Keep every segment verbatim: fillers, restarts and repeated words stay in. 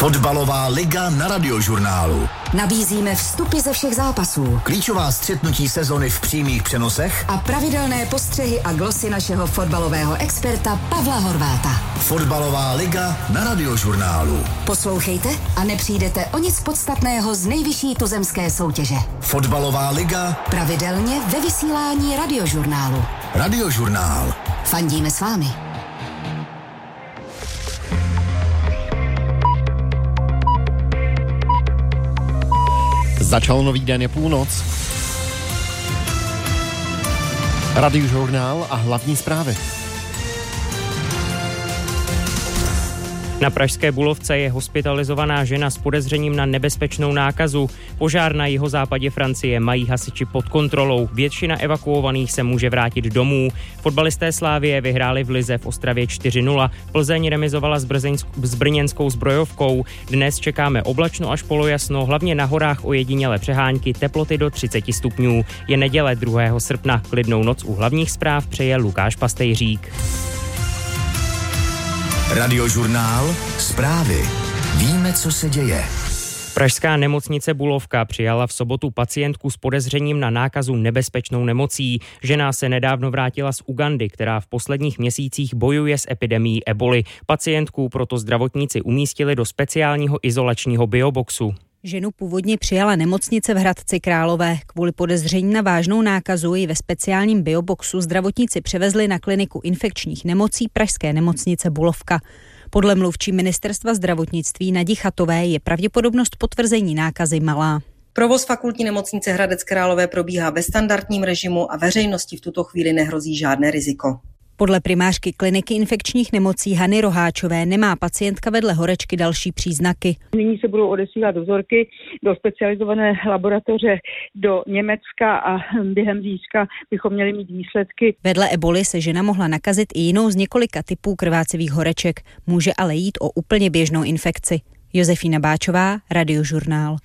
Fotbalová liga na Radiožurnálu. Nabízíme vstupy ze všech zápasů, klíčová střetnutí sezony v přímých přenosech a pravidelné postřehy a glosy našeho fotbalového experta Pavla Horváta. Fotbalová liga na Radiožurnálu. Poslouchejte a nepřijdete o nic podstatného z nejvyšší tuzemské soutěže. Fotbalová liga pravidelně ve vysílání Radiožurnálu. Radiožurnál. Fandíme s vámi. Začal nový den, je půlnoc. Radiožurnál a hlavní zprávy. Na pražské Bulovce je hospitalizovaná žena s podezřením na nebezpečnou nákazu. Požár na jihozápadě Francie mají hasiči pod kontrolou. Většina evakuovaných se může vrátit domů. Fotbalisté Slavie vyhráli v lize v Ostravě čtyři nula. Plzeň remizovala s, Brzeňsk- s brněnskou Zbrojovkou. Dnes čekáme oblačno až polojasno, hlavně na horách ojedinělé přehánky, teploty do třicet stupňů. Je neděle druhého srpna. Klidnou noc u hlavních zpráv přeje Lukáš Pastejřík. Radiožurnál, zprávy. Víme, co se děje. Pražská nemocnice Bulovka přijala v sobotu pacientku s podezřením na nákazu nebezpečnou nemocí. Žena se nedávno vrátila z Ugandy, která v posledních měsících bojuje s epidemií eboli. Pacientku proto zdravotníci umístili do speciálního izolačního bioboxu. Ženu původně přijala nemocnice v Hradci Králové. Kvůli podezření na vážnou nákazu ji ve speciálním bioboxu zdravotníci převezli na kliniku infekčních nemocí pražské nemocnice Bulovka. Podle mluvčí ministerstva zdravotnictví Nadi Chatové je pravděpodobnost potvrzení nákazy malá. Provoz fakultní nemocnice Hradec Králové probíhá ve standardním režimu a veřejnosti v tuto chvíli nehrozí žádné riziko. Podle primářky kliniky infekčních nemocí Hany Roháčové nemá pacientka vedle horečky další příznaky. Nyní se budou odesílat vzorky do specializované laboratoře do Německa a během zítřka bychom měli mít výsledky. Vedle eboli se žena mohla nakazit i jinou z několika typů krvácivých horeček. Může ale jít o úplně běžnou infekci. Josefína Báčová, Radiožurnál.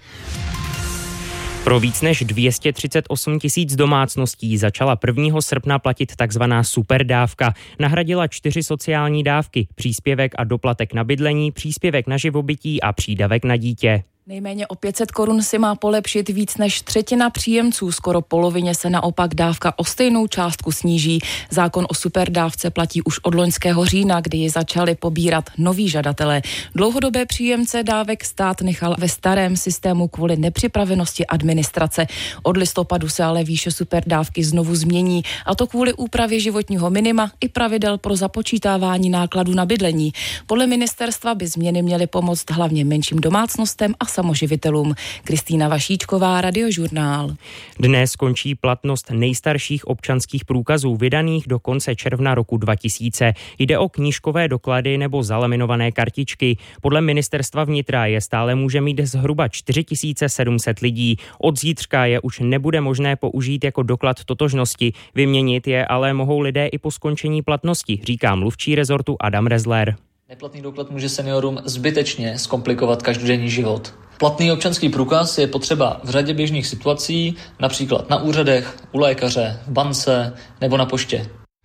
Pro víc než dvě stě třicet osm tisíc domácností začala prvního srpna platit takzvaná superdávka. Nahradila čtyři sociální dávky, příspěvek a doplatek na bydlení, příspěvek na živobytí a přídavek na dítě. Nejméně o pět set korun si má polepšit víc než třetina příjemců, skoro polovině se naopak dávka o stejnou částku sníží. Zákon o superdávce platí už od loňského října, kdy ji začali pobírat noví žadatelé. Dlouhodobé příjemce dávek stát nechal ve starém systému kvůli nepřipravenosti administrace. Od listopadu se ale výše superdávky znovu změní, a to kvůli úpravě životního minima i pravidel pro započítávání nákladů na bydlení. Podle ministerstva by změny měly pomoct hlavně menším domácnostem a samoživitelům. Kristýna Vašíčková, Radiožurnál. Dnes končí platnost nejstarších občanských průkazů vydaných do konce června roku dva tisíce. Jde o knížkové doklady nebo zalaminované kartičky. Podle ministerstva vnitra je stále může mít zhruba čtyři tisíce sedm set lidí. Od zítřka je už nebude možné použít jako doklad totožnosti. Vyměnit je ale mohou lidé i po skončení platnosti, říká mluvčí rezortu Adam Rezler. Neplatný doklad může seniorům zbytečně zkomplikovat každodenní život. Platný občanský průkaz je potřeba v řadě běžných situací, například na úřadech, u lékaře, v bance nebo na poště.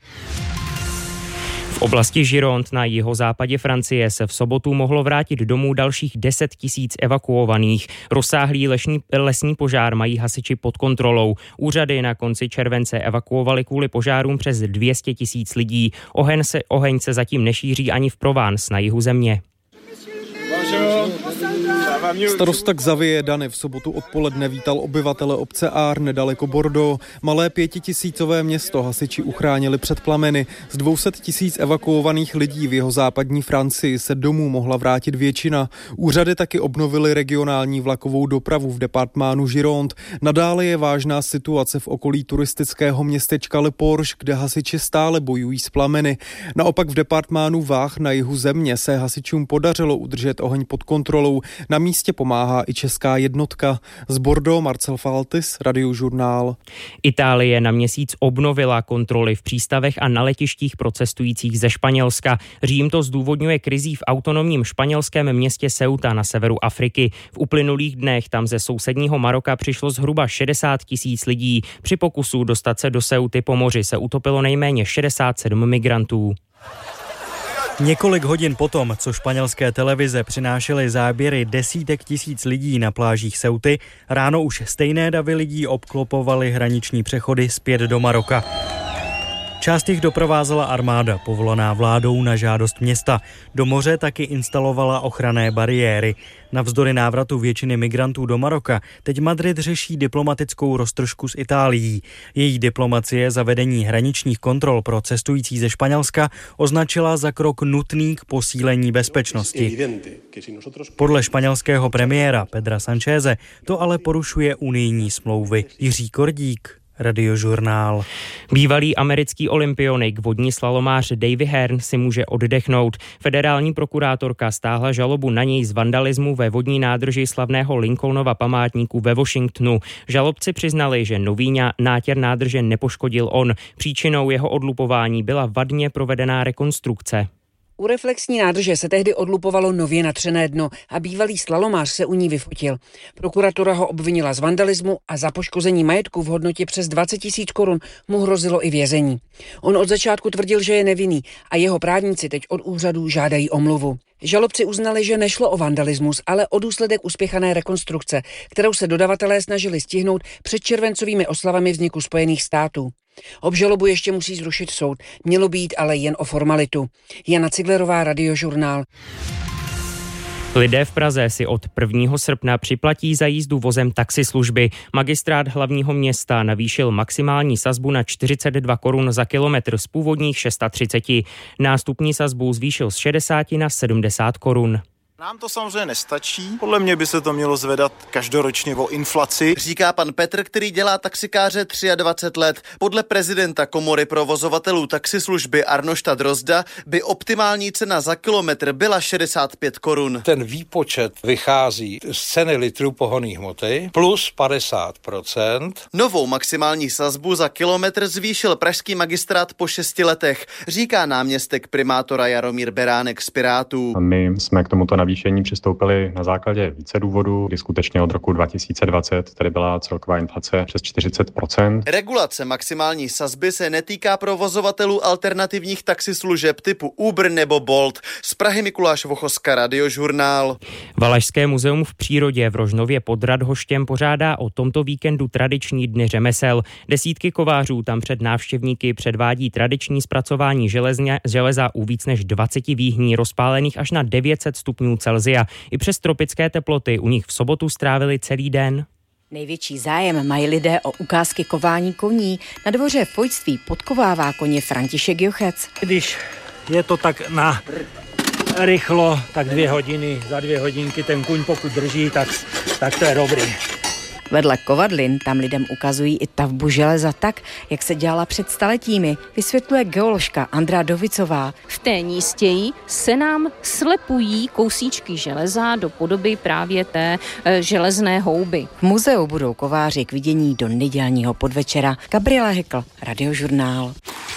V oblasti Gironde na jihozápadě Francie se v sobotu mohlo vrátit domů dalších deset tisíc evakuovaných. Rozsáhlý lesní, lesní požár mají hasiči pod kontrolou. Úřady na konci července evakuovali kvůli požárům přes dvě stě tisíc lidí. Oheň se, oheň se zatím nešíří ani v Provence na jihu země. Starosta Xavier Dany v sobotu odpoledne vítal obyvatele obce Ár nedaleko Bordeaux. Malé pětitisícové město hasiči uchránili před plameny. Z dvou set tisíc evakuovaných lidí v jeho západní Francii se domů mohla vrátit většina. Úřady taky obnovily regionální vlakovou dopravu v departmánu Gironde. Nadále je vážná situace v okolí turistického městečka Le Porche, kde hasiči stále bojují s plameny. Naopak v departmánu Vách na jihu země se hasičům podařilo udržet oheň pod kontrolou. Na místě pomáhá i česká jednotka. Z Bordeaux Marcel Faltis, Radiožurnál. Itálie na měsíc obnovila kontroly v přístavech a na letištích pro cestujících ze Španělska. Řím to zdůvodňuje krizí v autonomním španělském městě Ceuta na severu Afriky. V uplynulých dnech tam ze sousedního Maroka přišlo zhruba šedesát tisíc lidí. Při pokusu dostat se do Ceuty po moři se utopilo nejméně šedesát sedm migrantů. Několik hodin potom, co španělské televize přinášely záběry desítek tisíc lidí na plážích Ceuty, ráno už stejné davy lidí obklopovaly hraniční přechody zpět do Maroka. Část jich doprovázela armáda, povolaná vládou na žádost města. Do moře taky instalovala ochranné bariéry. Navzdory návratu většiny migrantů do Maroka teď Madrid řeší diplomatickou roztržku s Itálií. Její diplomacie zavedení hraničních kontrol pro cestující ze Španělska označila za krok nutný k posílení bezpečnosti. Podle španělského premiéra Pedra Sancheze to ale porušuje unijní smlouvy. Jiří Kordík, Radiožurnál. Bývalý americký olympionik, vodní slalomář Davy Hearn si může oddechnout. Federální prokurátorka stáhla žalobu na něj z vandalismu ve vodní nádrži slavného Lincolnova památníku ve Washingtonu. Žalobci přiznali, že nový nátěr nádrže nepoškodil on. Příčinou jeho odlupování byla vadně provedená rekonstrukce. U reflexní nádrže se tehdy odlupovalo nově natřené dno a bývalý slalomář se u ní vyfotil. Prokuratura ho obvinila z vandalismu a za poškození majetku v hodnotě přes dvacet tisíc korun mu hrozilo i vězení. On od začátku tvrdil, že je nevinný a jeho právníci teď od úřadů žádají omluvu. Žalobci uznali, že nešlo o vandalismus, ale o důsledek uspěchané rekonstrukce, kterou se dodavatelé snažili stihnout před červencovými oslavami vzniku Spojených států. Obžalobu ještě musí zrušit soud, mělo být ale jen o formalitu. Jana Ciglerová, Radiožurnál. Lidé v Praze si od prvního srpna připlatí za jízdu vozem taxislužby. Magistrát hlavního města navýšil maximální sazbu na čtyřicet dva korun za kilometr z původních třicet šest. Nástupní sazbu zvýšil z šedesáti na sedmdesát korun. Nám to samozřejmě nestačí. Podle mě by se to mělo zvedat každoročně o inflaci. Říká pan Petr, který dělá taxikáře dvacet tři let. Podle prezidenta Komory provozovatelů taxislužby Arnošta Drozda by optimální cena za kilometr byla šedesát pět korun. Ten výpočet vychází z ceny litrů pohonných hmoty plus padesát procent. Novou maximální sazbu za kilometr zvýšil pražský magistrát po šesti letech, říká náměstek primátora Jaromír Beránek z Pirátů. My jsme k tomuto navýšení přistoupili na základě více důvodů, kdy skutečně od roku dva tisíce dvacet tady byla celková inflace přes čtyřicet procent. Regulace maximální sazby se netýká provozovatelů alternativních taxislužeb typu Uber nebo Bolt. Z Prahy Mikuláš Vochoska, Radiožurnál. Valašské muzeum v přírodě v Rožnově pod Radhoštěm pořádá o tomto víkendu tradiční dny řemesel. Desítky kovářů tam před návštěvníky předvádí tradiční zpracování železně, železa u víc než dvaceti výhní rozpálených až na devět set stupňů Celsia. I přes tropické teploty u nich v sobotu strávili celý den. Největší zájem mají lidé o ukázky kování koní. Na dvoře v Pojctví podkovává koně František Jochec. Když je to tak na rychlo, tak dvě hodiny, za dvě hodinky ten kuň pokud drží, tak, tak to je dobrý. Vedle kovadlin tam lidem ukazují i tavbu železa tak, jak se dělala před staletími, vysvětluje geoložka Andrá Dovicová. V té nístěji se nám slepují kousíčky železa do podoby právě té e, železné houby. V muzeu budou kováři k vidění do nedělního podvečera. Gabriela Hekl, Radiožurnál.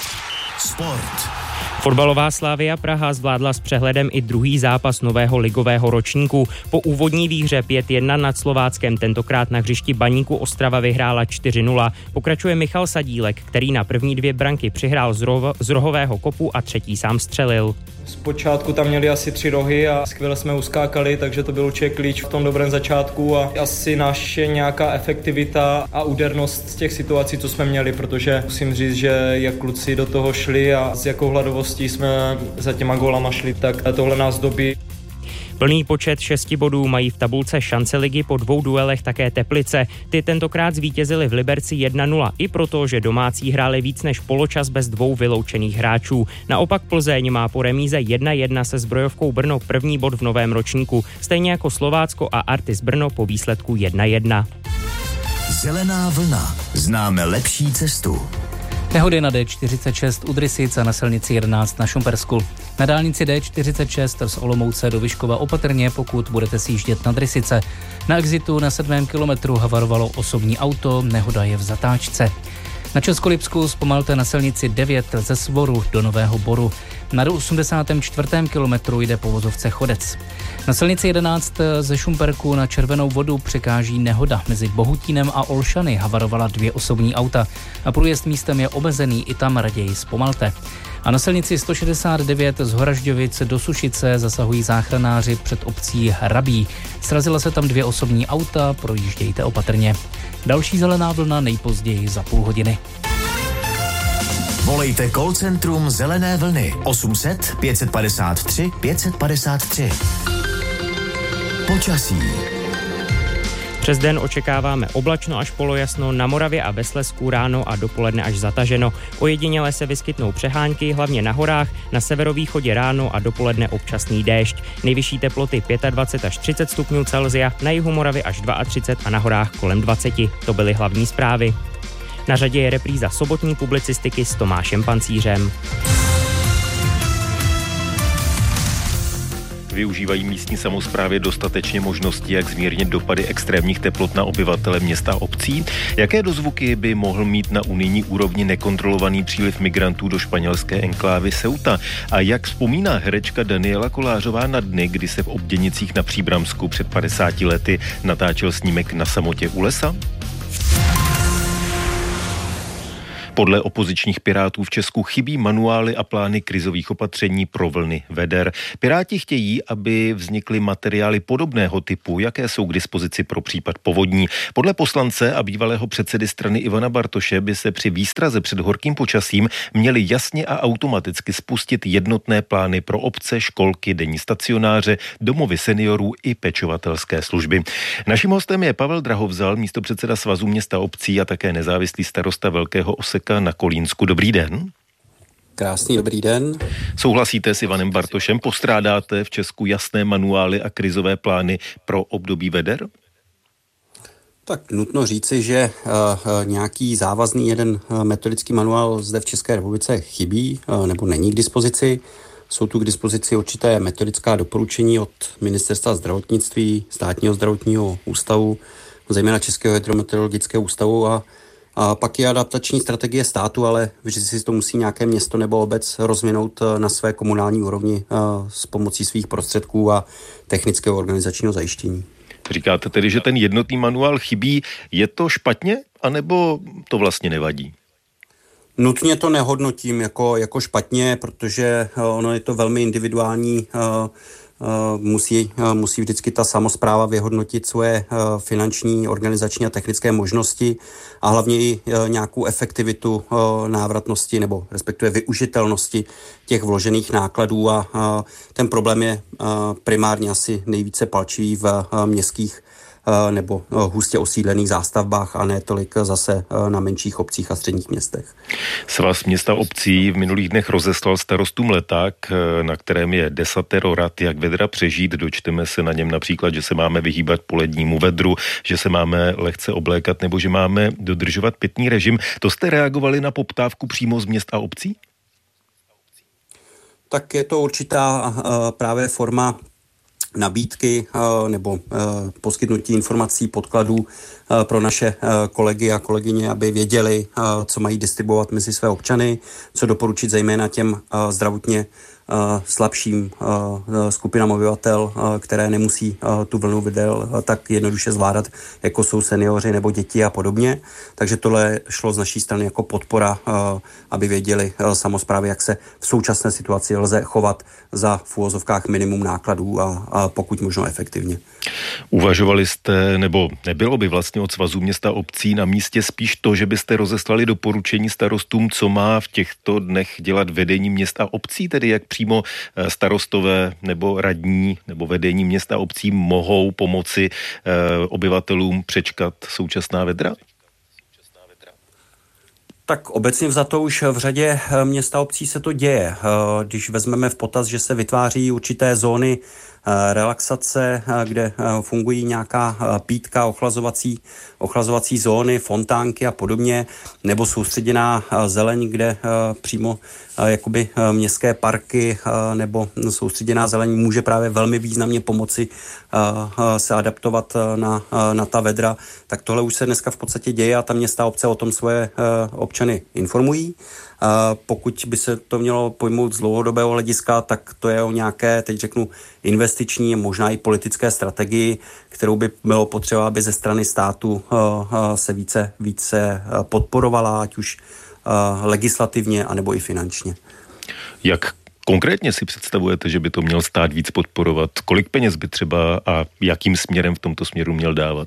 Sport. Fotbalová Slavia Praha zvládla s přehledem i druhý zápas nového ligového ročníku. Po úvodní výhře pět jedna nad Slováckem tentokrát na hřišti Baníku Ostrava vyhrála čtyři nula. Pokračuje Michal Sadílek, který na první dvě branky přihrál z, roho, z rohového kopu a třetí sám střelil. Zpočátku tam měli asi tři rohy a skvěle jsme uskákali, takže to byl určitě klíč v tom dobrém začátku a asi naše nějaká efektivita a údernost z těch situací, co jsme měli, protože musím říct, že jak kluci do toho šli a s jakou hladovostí jsme za těma gólama šli, tak tohle nás dobí. Plný počet šesti bodů mají v tabulce šance ligy po dvou duelech také Teplice. Ty tentokrát zvítězili v Liberci jedna nula, i proto, že domácí hráli víc než poločas bez dvou vyloučených hráčů. Naopak Plzeň má po remíze jedna jedna se Zbrojovkou Brno první bod v novém ročníku, stejně jako Slovácko a Artis Brno po výsledku jedna jedna. Zelená vlna. Známe lepší cestu. Nehody na D čtyřicet šest u Drysic a na silnici jedenáct na Šumpersku. Na dálnici D čtyřicet šest z Olomouce do Vyškova opatrně, pokud budete sjíždět na Drysice. Na exitu na sedmém kilometru havarovalo osobní auto, nehoda je v zatáčce. Na Českolipsku zpomalte na silnici devět ze Svoru do Nového Boru. Na osmdesátém čtvrtém kilometru jde po vozovce Chodec. Na silnici jedenáct ze Šumperku na Červenou Vodu překáží nehoda. Mezi Bohutínem a Olšany havarovala dvě osobní auta. A průjezd místem je omezený, i tam raději zpomalte. A na silnici sto šedesát devět z Horažďovic do Sušice zasahují záchranáři před obcí Hrabí. Srazila se tam dvě osobní auta, projíždějte opatrně. Další zelená vlna nejpozději za půl hodiny. Volejte call centrum Zelené vlny osm set pět padesát tři pět padesát tři. Počasí. Přes den očekáváme oblačno až polojasno, na Moravě a ve Slezsku ráno a dopoledne až zataženo. Ojediněle se vyskytnou přehánky, hlavně na horách, na severovýchodě ráno a dopoledne občasný déšť. Nejvyšší teploty dvacet pět až třicet stupňů Celsia, na jihu Moravy až třicet dva a na horách kolem dvacet. To byly hlavní zprávy. Na řadě je repríza sobotní publicistiky s Tomášem Pancířem. Využívají místní samosprávy dostatečně možností, jak zmírnit dopady extrémních teplot na obyvatele města a obcí? Jaké dozvuky by mohl mít na unijní úrovni nekontrolovaný příliv migrantů do španělské enklávy Ceuta? A jak vzpomíná herečka Daniela Kolářová na dny, kdy se v Obděnicích na Příbramsku před padesáti lety natáčel snímek Na samotě u lesa? Podle opozičních pirátů v Česku chybí manuály a plány krizových opatření pro vlny veder. Piráti chtějí, aby vznikly materiály podobného typu, jaké jsou k dispozici pro případ povodní. Podle poslance a bývalého předsedy strany Ivana Bartoše by se při výstraze před horkým počasím měly jasně a automaticky spustit jednotné plány pro obce, školky, denní stacionáře, domovy seniorů i pečovatelské služby. Naším hostem je Pavel Drahovzal, místopředseda Svazu měst a obcí a také nezávislý starosta Velkého Oseka na Kolínsku. Dobrý den. Krásný dobrý den. Souhlasíte s Ivanem Bartošem? Postrádáte v Česku jasné manuály a krizové plány pro období veder? Tak nutno říci, že uh, nějaký závazný jeden uh, metodický manuál zde v České republice chybí uh, nebo není k dispozici. Jsou tu k dispozici určité metodická doporučení od Ministerstva zdravotnictví, Státního zdravotního ústavu, zejména Českého hydrometeorologického ústavu a A pak je adaptační strategie státu, ale vždy si to musí nějaké město nebo obec rozvinout na své komunální úrovni s pomocí svých prostředků a technického organizačního zajištění. Říkáte tedy, že ten jednotný manuál chybí. Je to špatně, anebo to vlastně nevadí? Nutně to nehodnotím jako, jako špatně, protože ono je to velmi individuální. Musí, musí vždycky ta samospráva vyhodnotit svoje finanční, organizační a technické možnosti a hlavně i nějakou efektivitu návratnosti nebo respektive využitelnosti těch vložených nákladů a ten problém je primárně asi nejvíce palčivý v městských nebo hustě osídlených zástavbách a ne tolik zase na menších obcích a středních městech. Svaz města obcí v minulých dnech rozeslal starostům leták, na kterém je desatero rad, jak vedra přežít. Dočteme se na něm například, že se máme vyhýbat polednímu vedru, že se máme lehce oblékat nebo že máme dodržovat pitný režim. To jste reagovali na poptávku přímo z měst a obcí? Tak je to určitá uh, právě forma nabídky nebo poskytnutí informací, podkladů pro naše kolegy a kolegyně, aby věděli, co mají distribuovat mezi své občany, co doporučit zejména těm zdravotně slabším skupinám obyvatel, které nemusí tu vlnu videl tak jednoduše zvládat, jako jsou seniori nebo děti a podobně. Takže tohle šlo z naší strany jako podpora, aby věděli samosprávy, jak se v současné situaci lze chovat za v uvozovkách minimum nákladů a, a pokud možno efektivně. Uvažovali jste, nebo nebylo by vlastně od Svazu města obcí na místě spíš to, že byste rozeslali doporučení starostům, co má v těchto dnech dělat vedení města obcí, tedy jak přímo starostové nebo radní nebo vedení města obcí mohou pomoci obyvatelům přečkat současná vedra? Tak obecně vzato už v řadě města obcí se to děje. Když vezmeme v potaz, že se vytváří určité zóny relaxace, kde fungují nějaká pítka, ochlazovací, ochlazovací zóny, fontánky a podobně, nebo soustředěná zeleň, kde přímo jakoby městské parky nebo soustředěná zeleň může právě velmi významně pomoci se adaptovat na, na ta vedra, tak tohle už se dneska v podstatě děje a ta města a obce o tom svoje občany informují. Pokud by se to mělo pojmout z dlouhodobého hlediska, tak to je o nějaké, teď řeknu, investiční, možná i politické strategii, kterou by bylo potřeba, aby ze strany státu se více, více podporovala, ať už legislativně, anebo i finančně. Jak konkrétně si představujete, že by to měl stát víc podporovat? Kolik peněz by třeba a jakým směrem v tomto směru měl dávat?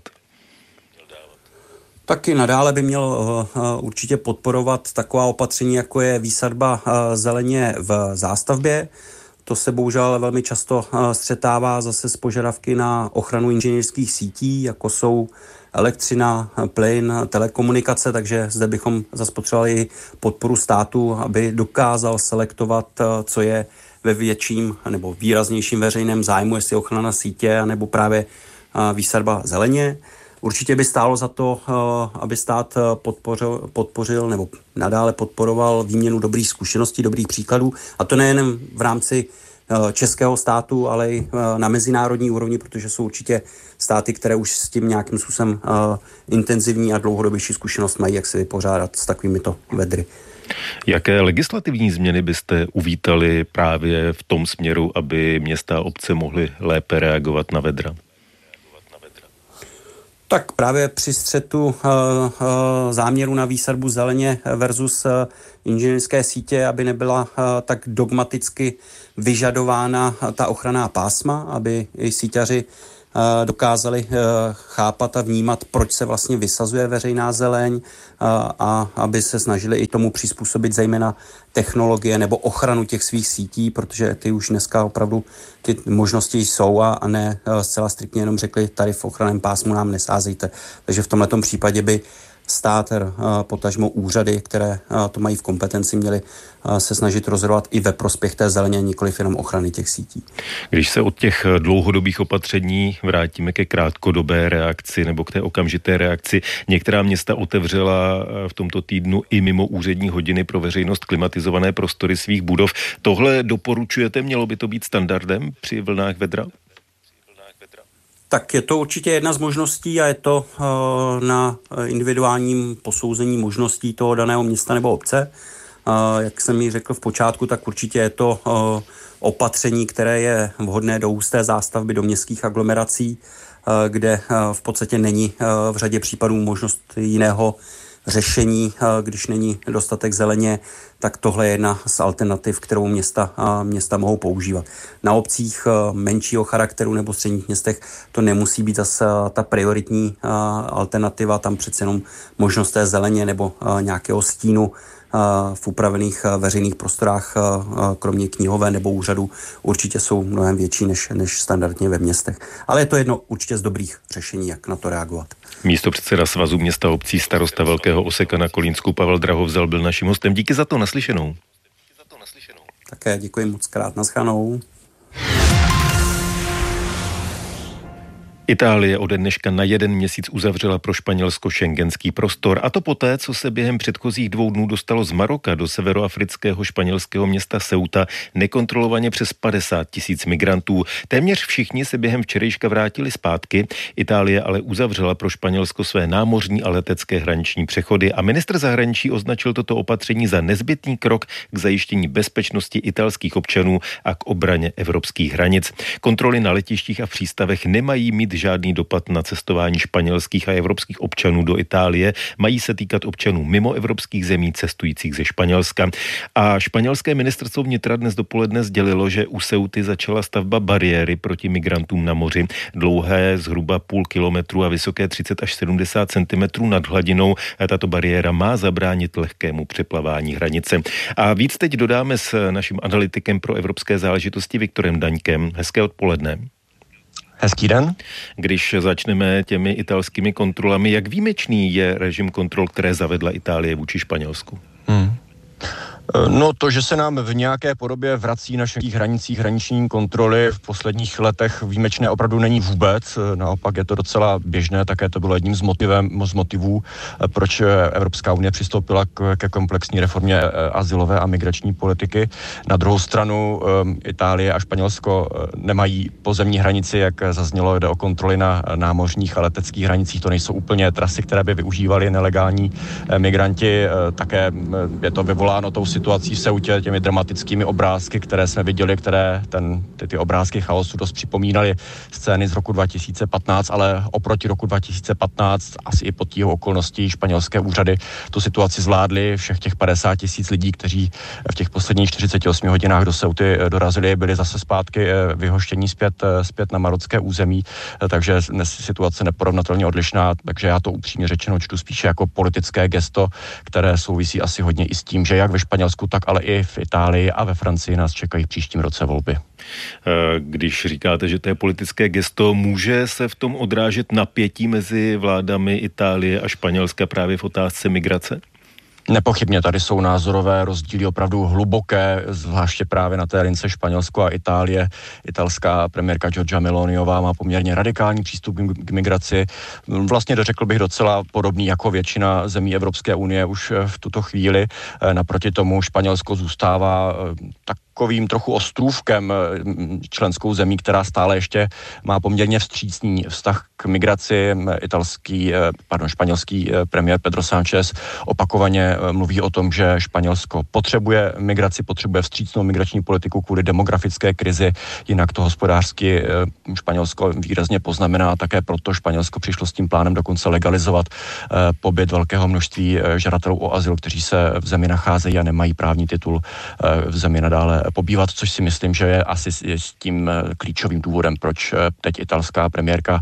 Taky nadále by měl uh, určitě podporovat taková opatření, jako je výsadba uh, zeleně v zástavbě. To se bohužel velmi často uh, střetává zase s požadavky na ochranu inženýrských sítí, jako jsou elektřina, plyn, telekomunikace, takže zde bychom zase potřebovali podporu státu, aby dokázal selektovat, uh, co je ve větším nebo výraznějším veřejném zájmu, jestli ochrana sítě, nebo právě uh, výsadba zeleně. Určitě by stálo za to, aby stát podpořil, podpořil nebo nadále podporoval výměnu dobrých zkušeností, dobrých příkladů. A to nejen v rámci českého státu, ale i na mezinárodní úrovni, protože jsou určitě státy, které už s tím nějakým způsobem intenzivní a dlouhodobější zkušenost mají, jak se vypořádat s takovýmito vedry. Jaké legislativní změny byste uvítali právě v tom směru, aby města a obce mohly lépe reagovat na vedra? Tak právě při střetu uh, uh, záměru na výsadbu zeleně versus uh, inženýrské sítě, aby nebyla uh, tak dogmaticky vyžadována uh, ta ochranná pásma, aby i síťaři uh, dokázali uh, chápat a vnímat, proč se vlastně vysazuje veřejná zeleň uh, a aby se snažili i tomu přizpůsobit zejména technologie nebo ochranu těch svých sítí, protože ty už dneska opravdu ty možnosti jsou a, a ne zcela striktně jenom řekli, tady v ochranném pásmu nám nesázejte. Takže v tomhletom případě by stát, potažmo úřady, které to mají v kompetenci, měly se snažit rozhodovat i ve prospěch té zeleně, nikoliv jenom ochrany těch sítí. Když se od těch dlouhodobých opatření vrátíme ke krátkodobé reakci nebo k té okamžité reakci, některá města otevřela v tomto týdnu i mimo úřední hodiny pro veřejnost klimatizované prostory svých budov. Tohle doporučujete? Mělo by to být standardem při vlnách vedra? Tak je to určitě jedna z možností a je to uh, na individuálním posouzení možností toho daného města nebo obce. Uh, jak jsem ji řekl v počátku, tak určitě je to uh, opatření, které je vhodné do husté zástavby, do městských aglomerací, uh, kde uh, v podstatě není uh, v řadě případů možnost jiného řešení, když není dostatek zeleně, tak tohle je jedna z alternativ, kterou města, města mohou používat. Na obcích menšího charakteru nebo středních městech to nemusí být zase ta prioritní alternativa, tam přece jenom možnost té zeleně nebo nějakého stínu v upravených veřejných prostorách, kromě knihové nebo úřadu, určitě jsou mnohem větší než, než standardně ve městech. Ale je to jedno určitě z dobrých řešení, jak na to reagovat. Místopředseda Svazu města obcí, starosta Velkého Oseka na Kolínsku Pavel Drahovzal byl naším hostem. Díky za to, naslyšenou. Také děkuji moc krát, naschranou. Itálie ode dneška na jeden měsíc uzavřela pro Španělsko schengenský prostor, a to poté, co se během předchozích dvou dnů dostalo z Maroka do severoafrického španělského města Ceuta nekontrolovaně přes padesát tisíc migrantů. Téměř všichni se během včerejška vrátili zpátky. Itálie ale uzavřela pro Španělsko své námořní a letecké hraniční přechody a ministr zahraničí označil toto opatření za nezbytný krok k zajištění bezpečnosti italských občanů a k obraně evropských hranic. Kontroly na letištích a v přístavech nemají mít žádný dopad na cestování španělských a evropských občanů do Itálie. Mají se týkat občanů mimo evropských zemí cestujících ze Španělska. A španělské ministerstvo vnitra dnes dopoledne sdělilo, že u Ceuty začala stavba bariéry proti migrantům na moři. Dlouhé zhruba půl kilometru a vysoké třicet až sedmdesát centimetrů nad hladinou. Tato bariéra má zabránit lehkému přeplavání hranice. A víc teď dodáme s naším analytikem pro evropské záležitosti Viktorem Daňkem. Hezké odpoledne. Hezký den. Když začneme těmi italskými kontrolami, jak výjimečný je režim kontrol, které zavedla Itálie vůči Španělsku? Hmm. No to, že se nám v nějaké podobě vrací na našich hranicích hraniční kontroly v posledních letech výjimečné opravdu není vůbec. Naopak je to docela běžné, také to bylo jedním z, motivem, z motivů, proč Evropská unie přistoupila k, ke komplexní reformě azylové a migrační politiky. Na druhou stranu Itálie a Španělsko nemají pozemní hranici, jak zaznělo, jde o kontroly na námořních a leteckých hranicích. To nejsou úplně trasy, které by využívali nelegální migranti. Také je to vyvoláno tou situací v Ceutě, těmi dramatickými obrázky, které jsme viděli, které ten, ty, ty obrázky chaosu dost připomínaly scény z roku dva tisíce patnáct, ale oproti roku dva tisíce patnáct, asi i pod jeho okolností, španělské úřady tu situaci zvládly. Všech těch padesát tisíc lidí, kteří v těch posledních čtyřiceti osmi hodinách do Ceuty dorazili, byli zase zpátky vyhoštění zpět, zpět na marocké území, takže dnes situace neporovnatelně odlišná, takže já to upřímně řečeno čtu spíše jako politické gesto, které souvisí asi hodně i s tím, že jak ve Španělsku, tak ale i v Itálii a ve Francii nás čekají v příštím roce volby. Když říkáte, že to je politické gesto, může se v tom odrážet napětí mezi vládami Itálie a Španělska právě v otázce migrace? Nepochybně tady jsou názorové rozdíly opravdu hluboké, zvláště právě na té lince Španělsko a Itálie. Italská premiérka Giorgia Meloniová má poměrně radikální přístup k migraci. Vlastně řekl bych docela podobný jako většina zemí Evropské unie už v tuto chvíli. Naproti tomu Španělsko zůstává tak takovým trochu ostrůvkem členskou zemí, která stále ještě má poměrně vstřícný vztah k migraci. Italský, pardon, španělský premiér Pedro Sánchez opakovaně mluví o tom, že Španělsko potřebuje migraci, potřebuje vstřícnou migrační politiku kvůli demografické krizi, jinak to hospodářsky Španělsko výrazně poznamená, také proto Španělsko přišlo s tím plánem dokonce legalizovat pobyt velkého množství žadatelů o azyl, kteří se v zemi nacházejí a nemají právní titul v zemi nadále pobývat, což si myslím, že je asi s tím klíčovým důvodem, proč teď italská premiérka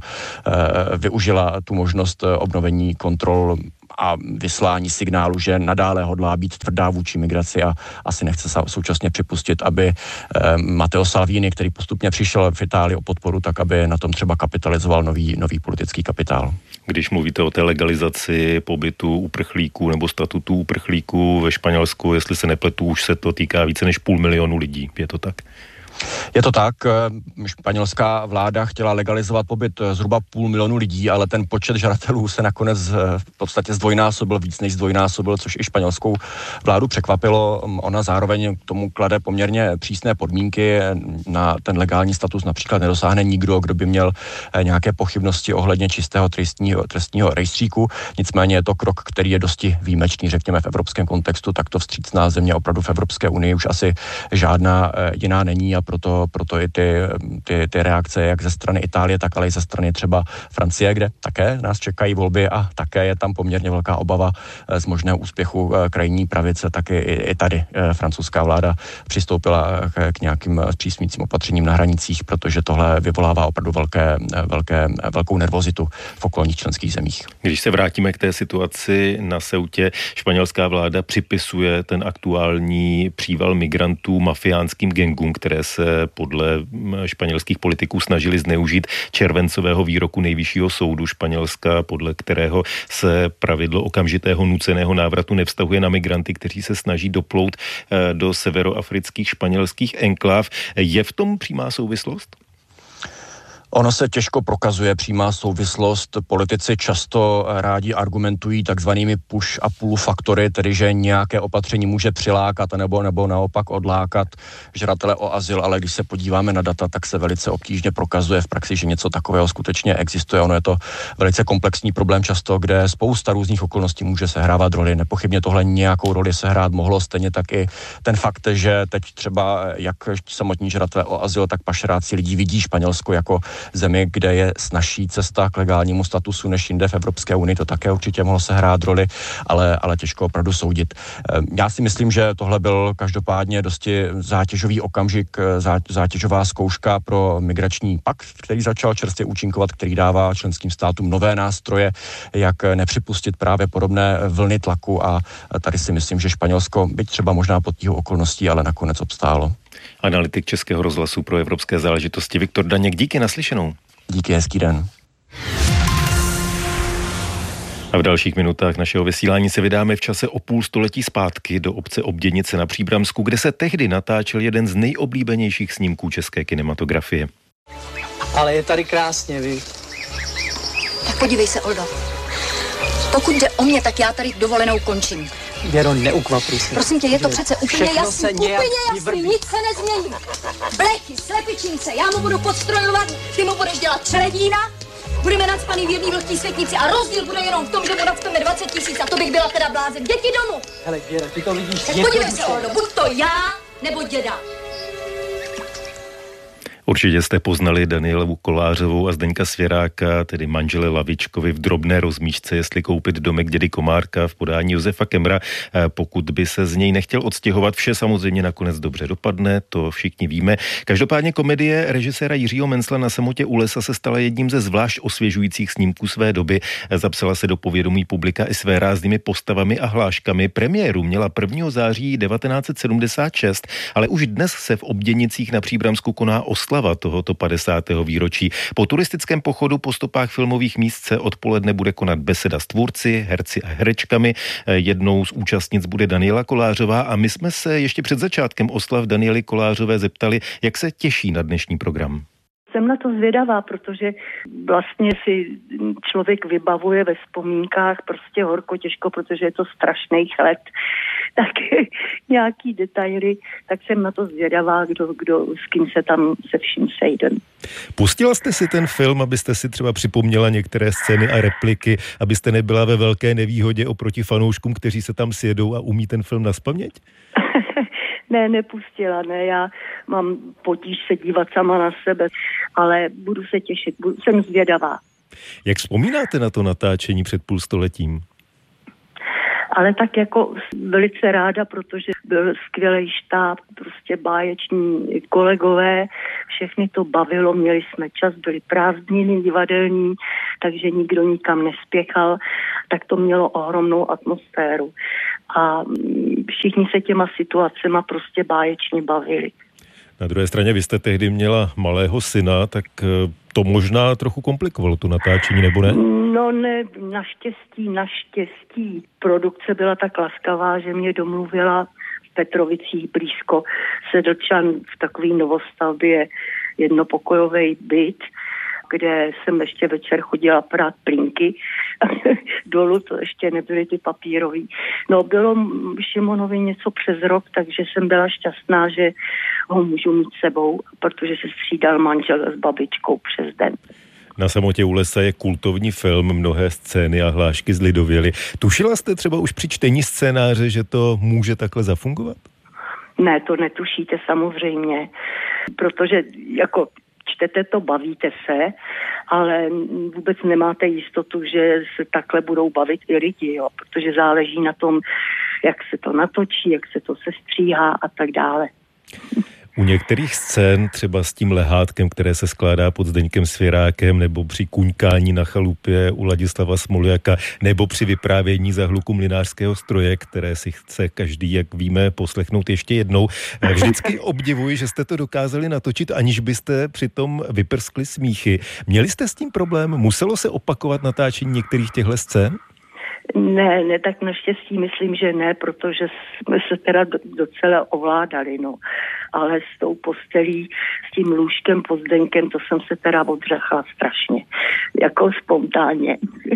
využila tu možnost obnovení kontrol a vyslání signálu, že nadále hodlá být tvrdá vůči migraci a asi nechce současně připustit, aby Matteo Salvini, který postupně přišel v Itálii o podporu, tak aby na tom třeba kapitalizoval nový, nový politický kapitál. Když mluvíte o té legalizaci pobytu uprchlíků nebo statutu uprchlíků ve Španělsku, jestli se nepletu, už se to týká více než půl milionu lidí. Je to tak? Je to tak, španělská vláda chtěla legalizovat pobyt zhruba půl milionu lidí, ale ten počet žadatelů se nakonec v podstatě zdvojnásobil, víc než zdvojnásobil, což i španělskou vládu překvapilo. Ona zároveň k tomu klade poměrně přísné podmínky. Na ten legální status například nedosáhne nikdo, kdo by měl nějaké pochybnosti ohledně čistého trestního, trestního rejstříku. Nicméně je to krok, který je dosti výjimečný, řekněme v evropském kontextu, tak to vstřícná země opravdu v Evropské unii už asi žádná jiná není a proto, proto i ty, ty, ty reakce jak ze strany Itálie, tak ale i ze strany třeba Francie, kde také nás čekají volby a také je tam poměrně velká obava z možného úspěchu krajní pravice, tak i, i tady francouzská vláda přistoupila k, k nějakým zpřísňujícím opatřením na hranicích, protože tohle vyvolává opravdu velké, velké, velkou nervozitu v okolních členských zemích. Když se vrátíme k té situaci na Ceutě, španělská vláda připisuje ten aktuální příval migrantů mafiánským gangům, které se podle španělských politiků snažili zneužít červencového výroku Nejvyššího soudu Španělska, podle kterého se pravidlo okamžitého nuceného návratu nevztahuje na migranty, kteří se snaží doplout do severoafrických španělských enkláv. Je v tom přímá souvislost? Ono se těžko prokazuje přímá souvislost. Politici často rádi argumentují takzvanými push a pull faktory, tedy že nějaké opatření může přilákat nebo, nebo naopak odlákat žadatele o azyl, ale když se podíváme na data, tak se velice obtížně prokazuje v praxi, že něco takového skutečně existuje. Ono je to velice komplexní problém často, kde spousta různých okolností může sehrávat roli. Nepochybně tohle nějakou roli sehrát mohlo, stejně tak i ten fakt, že teď třeba jak samotní žadatelé o azyl, tak pašeráci lidí vidí Španělsko jako zemi, kde je snazší cesta k legálnímu statusu než jinde v Evropské unii, to také určitě mohlo sehrát roli, ale, ale těžko opravdu soudit. Já si myslím, že tohle byl každopádně dosti zátěžový okamžik, zátěžová zkouška pro migrační pakt, který začal čerstvě účinkovat, který dává členským státům nové nástroje, jak nepřipustit právě podobné vlny tlaku a tady si myslím, že Španělsko, byť třeba možná pod tíhou okolností, ale nakonec obstálo. Analytik Českého rozhlasu pro evropské záležitosti Viktor Daněk, díky, naslyšenou. Díky, hezký den. A v dalších minutách našeho vysílání se vydáme v čase o půl století zpátky do obce Obděnice na Příbramsku, kde se tehdy natáčel jeden z nejoblíbenějších snímků české kinematografie. Ale je tady krásně, víš. Tak podívej se, Oldo. Pokud jde o mě, tak já tady dovolenou končím. Věro, neukvapruj se. Prosím tě, je to přece úplně jasný, úplně jasný, vrbí. nic se nezmění. Blechy, slepičince, já mu budu podstrojovat, ty mu budeš dělat čeledína Budeme nacpaný v jedný vlhký světnici a rozdíl bude jenom v tom, že mu nacpeme dvacet tisíc a to bych byla teda blázen. Děti domů! Hele, děda, ty to vidíš. Tak podívej se, Oldo, buď to já, nebo děda. Určitě jste poznali Danielu Kolářovou a Zdeňka Svěráka, tedy manžele Lavičkovi, v drobné rozmíšce, jestli koupit domek dědy Komárka v podání Josefa Kemra. Pokud by se z něj nechtěl odstěhovat, vše samozřejmě nakonec dobře dopadne, to všichni víme. Každopádně komedie režiséra Jiřího Mencla Na samotě u lesa se stala jedním ze zvlášť osvěžujících snímků své doby. Zapsala se do povědomí publika i své ráznými postavami a hláškami. Premiéru měla prvního září devatenáct set sedmdesát šest, ale už dnes se v Obděnicích na Příbramsku koná oslava tohoto padesátého výročí. Po turistickém pochodu po stopách filmových míst se odpoledne bude konat beseda s tvůrci, herci a herečkami. Jednou z účastnic bude Daniela Kolářová a my jsme se ještě před začátkem oslav Daniely Kolářové zeptali, jak se těší na dnešní program. Jsem na to zvědavá, protože vlastně si člověk vybavuje ve vzpomínkách prostě horko těžko, protože je to strašných let, tak nějaký detaily, tak jsem na to zvědavá, kdo, kdo s kým se tam se vším sejde. Pustila jste si ten film, abyste si třeba připomněla některé scény a repliky, abyste nebyla ve velké nevýhodě oproti fanouškům, kteří se tam sjedou a umí ten film nazpaměť? Ne, nepustila, ne, já mám potíž se dívat sama na sebe, ale budu se těšit, budu, jsem zvědavá. Jak vzpomínáte na to natáčení před půl stoletím? Ale tak jako velice ráda, protože byl skvělý štáb, prostě báječní kolegové, všechny to bavilo, měli jsme čas, byly prázdniny divadelní, takže nikdo nikam nespěchal, tak to mělo ohromnou atmosféru. A všichni se těma situacema prostě báječně bavili. Na druhé straně vy jste tehdy měla malého syna, tak to možná trochu komplikovalo to natáčení, nebo ne? No ne, naštěstí, naštěstí. Produkce byla tak laskavá, že mě domluvila v Petrovicích blízko Sedlčan v takový novostavbě jednopokojový byt, kde jsem ještě večer chodila prát plínky. Dolů to ještě nebyly ty papírový. No bylo Šimonovi něco přes rok, takže jsem byla šťastná, že ho můžu mít sebou, protože se střídal manžel s babičkou přes den. Na samotě u lesa je kultovní film, mnohé scény a hlášky zlidověly. Tušila jste třeba už při čtení scénáře, že to může takhle zafungovat? Ne, to netušíte samozřejmě, protože jako čtete to, bavíte se, ale vůbec nemáte jistotu, že se takhle budou bavit i lidi, jo, protože záleží na tom, jak se to natočí, jak se to sestříhá a tak dále. U některých scén, třeba s tím lehátkem, které se skládá pod Zdeňkem Svěrákem, nebo při kuňkání na chalupě u Ladislava Smoljaka, nebo při vyprávění za hluku mlynářského stroje, které si chce každý, jak víme, poslechnout ještě jednou. Vždycky obdivuji, že jste to dokázali natočit, aniž byste přitom vyprskli smíchy. Měli jste s tím problém? Muselo se opakovat natáčení některých těchto scén? Ne, ne, tak naštěstí myslím, že ne, protože jsme se teda docela ovládali, no. Ale s tou postelí, s tím lůžkem pod Zdeňkem, to jsem se teda odřechla strašně, jako spontánně.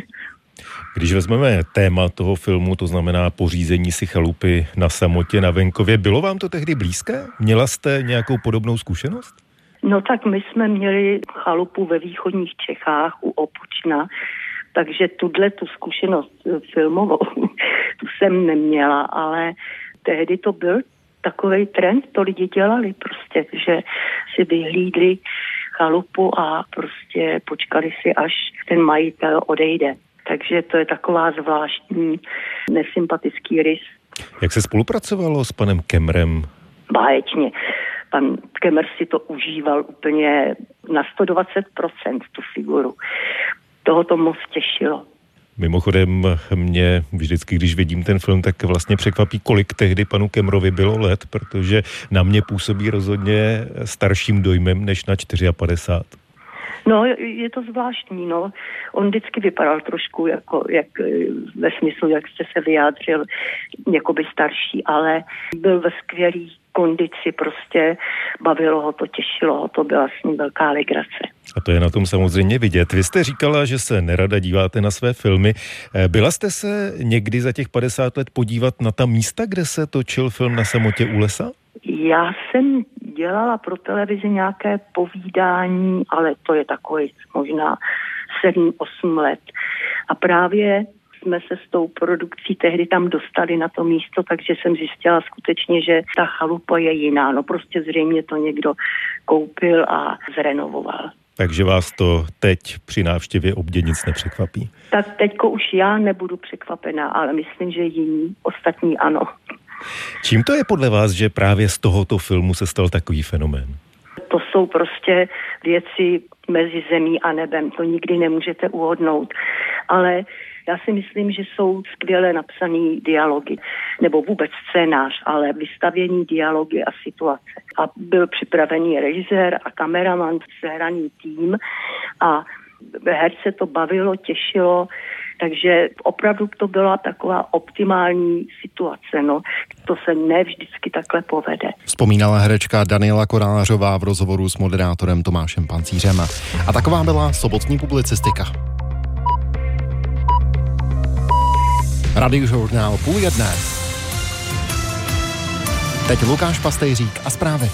Když vezmeme téma toho filmu, to znamená pořízení si chalupy na samotě na venkově, bylo vám to tehdy blízké? Měla jste nějakou podobnou zkušenost? No tak my jsme měli chalupu ve východních Čechách u Opočna, takže tuhle tu zkušenost filmovou, tu jsem neměla, ale tehdy to byl takovej trend, to lidi dělali prostě, že si vyhlídli chalupu a prostě počkali si, až ten majitel odejde. Takže to je taková zvláštní, nesympatický rys. Jak se spolupracovalo s panem Kemrem? Báječně. Pan Kemr si to užíval úplně na sto dvacet procent tu figuru. Toho to moc těšilo. Mimochodem mě vždycky, když vidím ten film, tak vlastně překvapí, kolik tehdy panu Kemrovi bylo let, protože na mě působí rozhodně starším dojmem než na padesát čtyři. No, je to zvláštní, no. On vždycky vypadal trošku jako, jak ve smyslu, jak jste se vyjádřil, jakoby starší, ale byl ve skvělý kondici, prostě bavilo ho to, těšilo ho to, byla s ním velká legrace. A to je na tom samozřejmě vidět. Vy jste říkala, že se nerada díváte na své filmy. Byla jste se někdy za těch padesát let podívat na ta místa, kde se točil film Na samotě u lesa? Já jsem dělala pro televizi nějaké povídání, ale to je takový možná sedm osm let. A právě jsme se s tou produkcí tehdy tam dostali na to místo, takže jsem zjistila skutečně, že ta chalupa je jiná. No prostě zřejmě to někdo koupil a zrenovoval. Takže vás to teď při návštěvě Obděnic nepřekvapí? Tak teďko už já nebudu překvapená, ale myslím, že jiní, ostatní ano. Čím to je podle vás, že právě z tohoto filmu se stal takový fenomén? To jsou prostě věci mezi zemí a nebem, to nikdy nemůžete uhodnout. Ale já si myslím, že jsou skvěle napsaný dialogy, nebo vůbec scénář, ale vystavění dialogy a situace. A byl připravený režisér a kameraman, sehraný tým a herce to bavilo, těšilo, takže opravdu to byla taková optimální situace, no. To se ne vždycky takhle povede. Vzpomínala herečka Daniela Korářová v rozhovoru s moderátorem Tomášem Pancířem. A taková byla sobotní publicistika. Radiožurnál půl jedné. Teď Lukáš Pastejřík a zprávy.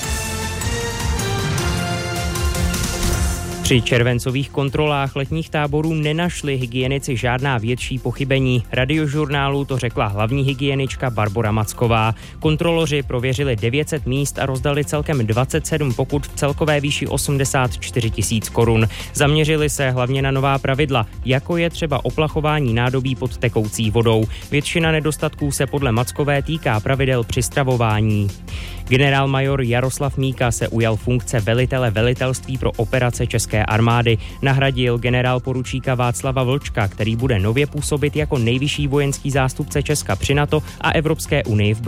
Při červencových kontrolách letních táborů nenašli hygienici žádná větší pochybení. Radiožurnálu to řekla hlavní hygienička Barbora Macková. Kontroloři prověřili devět set míst a rozdali celkem dvacet sedm pokut v celkové výši osmdesát čtyři tisíc korun. Zaměřili se hlavně na nová pravidla, jako je třeba oplachování nádobí pod tekoucí vodou. Většina nedostatků se podle Mackové týká pravidel při stravování. Generálmajor Jaroslav Míka se ujal funkce velitele velitelství pro operace České armády. Nahradil generálporučíka Václava Vlčka, který bude nově působit jako nejvyšší vojenský zástupce Česka při NATO a Evropské unii v